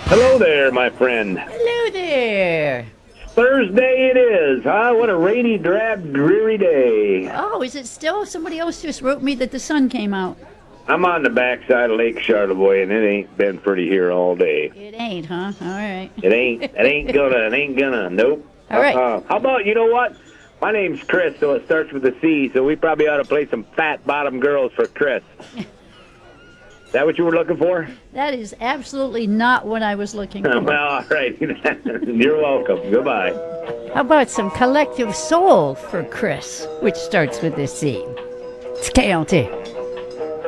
Hello there, my friend. Hello there. Thursday it is, huh? What a rainy, drab, dreary day. Oh, is it still? Somebody else just wrote me that the sun came out. I'm on the backside of Lake Charlevoix, and it ain't been pretty here all day. It ain't, huh? All right. It ain't gonna. Nope. All right. How about, you know what? My name's Chris, so it starts with a C, so we probably ought to play some Fat Bottom Girls for Chris. Is that what you were looking for? That is absolutely not what I was looking for. Well, all right. You're welcome. Goodbye. How about some collective soul for Chris, which starts with this C? It's KLT.